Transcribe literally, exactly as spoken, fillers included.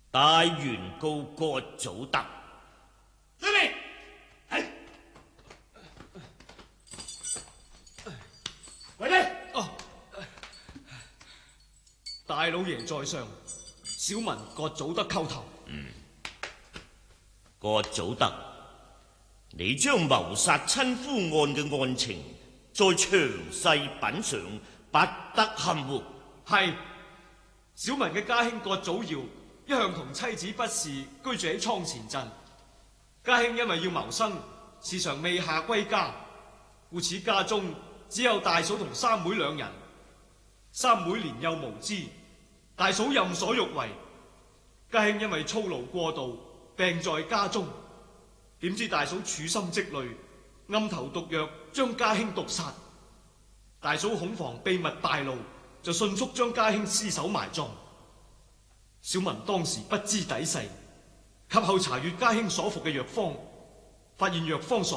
大原告葛祖德。 遵命。係。跪低。 哦，大老爺在上，小民葛祖德叩頭。 嗯，葛祖德，你將謀殺親夫案嘅案情再詳細品嘗，不得含糊。 係，小民嘅家兄葛祖堯一向同妻子不是居住喺倉前鎮，家兄因為要謀生，時常未下歸家，故此家中只有大嫂同三妹兩人。三妹年幼無知，大嫂任所欲為，家兄因為操勞過度，病在家中。點知大嫂處心積慮，暗投毒藥將家兄毒殺。大嫂恐防秘密敗露，就迅速將家兄屍首埋葬。小民當時不知底細，及後查閱家兄所服嘅藥方，發現藥方所